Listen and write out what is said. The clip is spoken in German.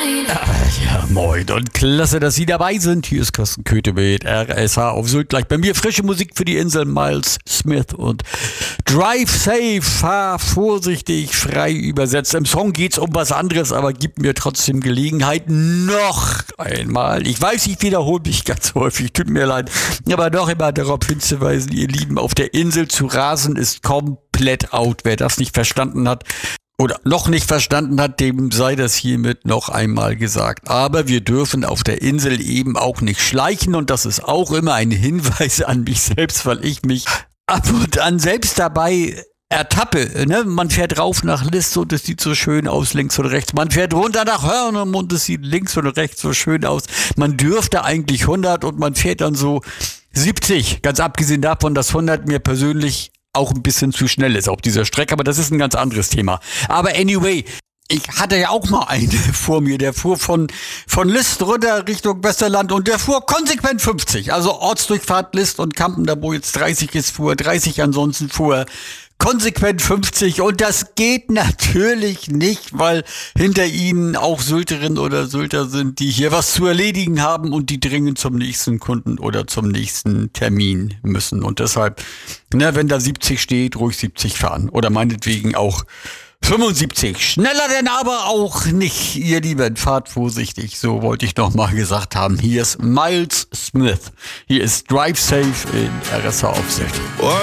Ja, moin und klasse, dass Sie dabei sind. Hier ist Carsten Köthe mit RSH auf Sylt. Gleich bei mir frische Musik für die Insel, Miles Smith und Drive Safe, fahr vorsichtig, frei übersetzt. Im Song geht's um was anderes, aber gibt mir trotzdem Gelegenheit noch einmal. Ich weiß, ich wiederhole mich ganz häufig, tut mir leid, aber doch immer darauf hinzuweisen, ihr Lieben, auf der Insel zu rasen ist komplett out. Wer das nicht verstanden hat, oder noch nicht verstanden hat, dem sei das hiermit noch einmal gesagt. Aber wir dürfen auf der Insel eben auch nicht schleichen und das ist auch immer ein Hinweis an mich selbst, weil ich mich ab und an selbst dabei ertappe. Ne? Man fährt rauf nach List und es sieht so schön aus, links und rechts. Man fährt runter nach Hörnum und es sieht links und rechts so schön aus. Man dürfte eigentlich 100 und man fährt dann so 70. Ganz abgesehen davon, dass 100 mir persönlich auch ein bisschen zu schnell ist auf dieser Strecke, aber das ist ein ganz anderes Thema. Aber anyway, ich hatte ja auch mal einen vor mir, der fuhr von List runter Richtung Westerland und der fuhr konsequent 50. Also Ortsdurchfahrt List und Kampen, da wo jetzt 30 ist, fuhr 30, ansonsten fuhr er konsequent 50 und das geht natürlich nicht, weil hinter ihnen auch Sylterinnen oder Sylter sind, die hier was zu erledigen haben und die dringend zum nächsten Kunden oder zum nächsten Termin müssen. Und deshalb, wenn da 70 steht, ruhig 70 fahren oder meinetwegen auch 75. Schneller denn aber auch nicht, ihr Lieben. Fahrt vorsichtig, so wollte ich noch mal gesagt haben. Hier ist Miles Smith. Hier ist Drive Safe in RSH auf Sylt.